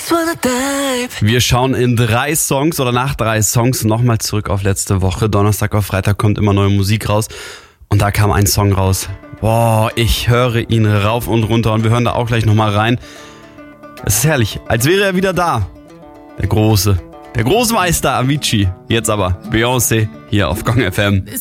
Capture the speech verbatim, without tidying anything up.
Wir schauen in drei Songs oder nach drei Songs nochmal zurück auf letzte Woche. Donnerstag auf Freitag kommt immer neue Musik raus. Und da kam ein Song raus. Boah, ich höre ihn rauf und runter und wir hören da auch gleich nochmal rein. Es ist herrlich, als wäre er wieder da. Der große, der Großmeister Avicii. Jetzt aber Beyoncé hier auf Gong F M.